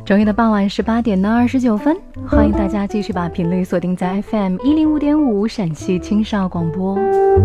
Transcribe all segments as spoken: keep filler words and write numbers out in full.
周一的傍晚十八点的二十九分，欢迎大家继续把频率锁定在 F M 一零五点五陕西青少广播。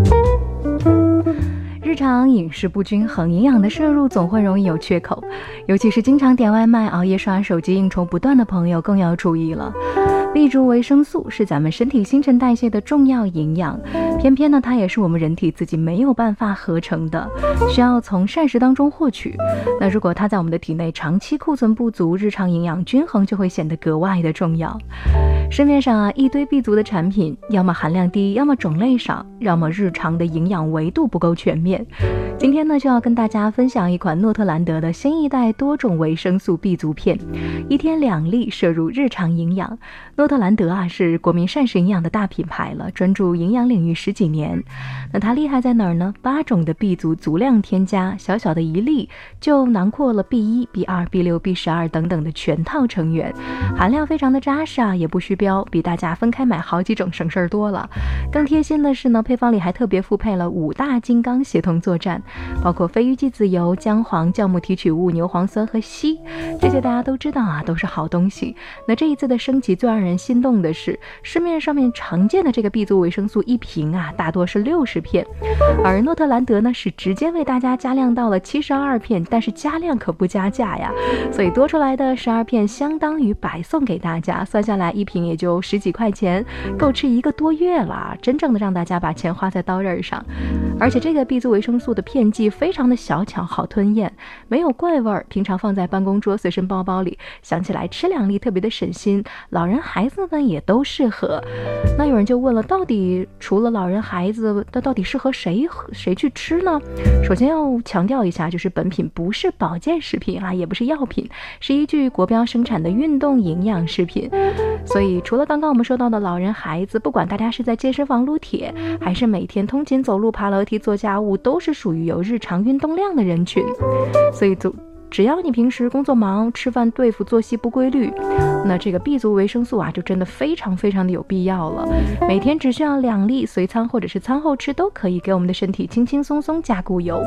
日常饮食不均衡，营养的摄入总会容易有缺口，尤其是经常点外卖、熬夜刷手机、应酬不断的朋友更要注意了。B 族维生素是咱们身体新陈代谢的重要营养，偏偏呢它也是我们人体自己没有办法合成的，需要从膳食当中获取。那如果它在我们的体内长期库存不足，日常营养均衡就会显得格外的重要。市面上啊一堆 B 族的产品，要么含量低，要么种类少，要么日常的营养维度不够全面。今天呢就要跟大家分享一款诺特兰德的新一代多种维生素 B 族片，一天两粒摄入日常营养。诺特兰德啊是国民膳食营养的大品牌了，专注营养领域十几年。那它厉害在哪儿呢？八种的 B 族足量添加，小小的一粒就囊括了 B 一、B 二、B 六、B 十二 等等的全套成员，含量非常的扎实啊，也不虚标，比大家分开买好几种省事儿多了。更贴心的是呢，配方里还特别复配了五大金刚协同作战，包括非鱼基籽油、姜黄、酵母提取物、牛磺酸和硒，这些大家都知道啊，都是好东西。那这一次的升级最让人心动的是，市面上面常见的这个 B 族维生素一瓶啊，大多是六十片，而诺特兰德呢是直接为大家加量到了七十二片，但是加量可不加价呀，所以多出来的十二片相当于白送给大家，算下来一瓶也就十几块钱，够吃一个多月了，真正的让大家把钱花在刀刃上。而且这个 B 族维生素的片剂非常的小巧，好吞咽，没有怪味儿，平常放在办公桌随身包包里，想起来吃两粒特别的省心，老人孩子们也都适合。那有人就问了，到底除了老人孩子，那到底适合谁谁去吃呢？首先要强调一下，就是本品不是保健食品啊，也不是药品，是依据国标生产的运动营养食品。所以除了刚刚我们说到的老人孩子，不管大家是在健身房撸铁，还是每天通勤走路爬楼梯做家务，都是属于有日常运动量的人群。所以只要你平时工作忙，吃饭对付作息不规律，那这个 B 族维生素啊就真的非常非常的有必要了。每天只需要两粒，随餐或者是餐后吃都可以，给我们的身体轻轻松松加固油。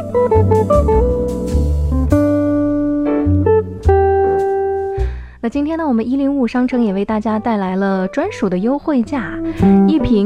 那今天呢，我们一零五商城也为大家带来了专属的优惠价，一瓶